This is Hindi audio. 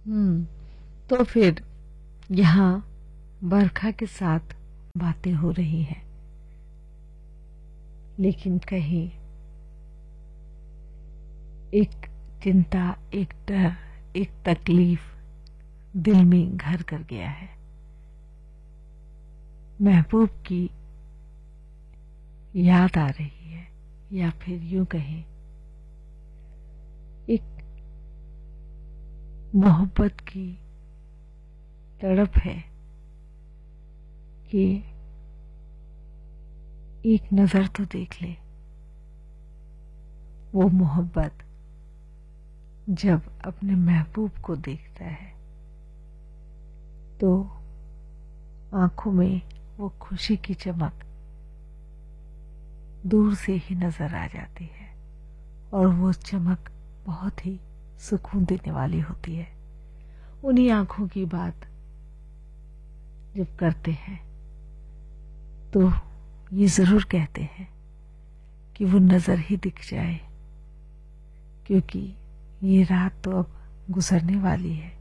तो फिर यहाँ बरखा के साथ बातें हो रही हैं, लेकिन कहीं एक चिंता, एक डर, एक तकलीफ दिल में घर कर गया है। महबूब की याद आ रही है, या फिर यूं कहें एक मोहब्बत की तड़प है कि एक नजर तो देख ले। वो मोहब्बत जब अपने महबूब को देखता है तो आंखों में वो खुशी की चमक दूर से ही नजर आ जाती है, और वो चमक बहुत ही सुकून देने वाली होती है। उन्हीं आंखों की बात जब करते हैं तो ये जरूर कहते हैं कि वो नजर ही दिख जाए, क्योंकि ये रात तो अब गुजरने वाली है।